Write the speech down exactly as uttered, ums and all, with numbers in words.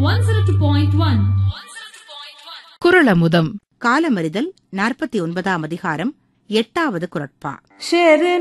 one oh two point one. குறளமுதம். காலமறிதல் நாற்பத்தி ஒன்பதாம் அதிகாரம் எட்டாவது குறட்பா.